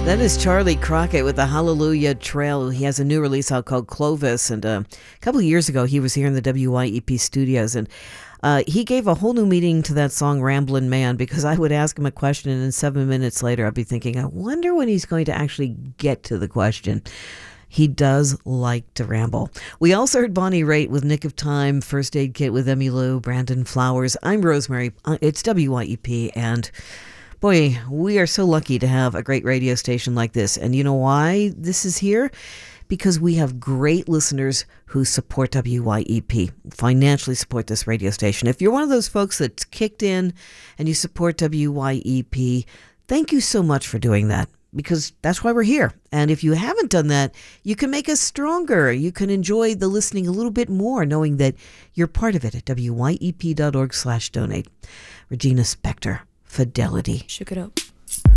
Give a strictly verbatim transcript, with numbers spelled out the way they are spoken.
That is Charlie Crockett with the Hallelujah Trail. He has a new release out called Clovis. And uh, a couple of years ago, he was here in the W Y E P studios. And uh, he gave a whole new meaning to that song, Ramblin' Man, because I would ask him a question, and then seven minutes later, I'd be thinking, I wonder when he's going to actually get to the question. He does like to ramble. We also heard Bonnie Raitt with Nick of Time, First Aid Kit with Emmylou, Brandon Flowers. I'm Rosemary. It's W Y E P, and boy, we are so lucky to have a great radio station like this. And you know why this is here? Because we have great listeners who support W Y E P, financially support this radio station. If you're one of those folks that's kicked in and you support W Y E P, thank you so much for doing that, because that's why we're here. And if you haven't done that, you can make us stronger. You can enjoy the listening a little bit more, knowing that you're part of it at W Y E P dot org slash donate. Regina Spektor, Fidelity. Shook it up.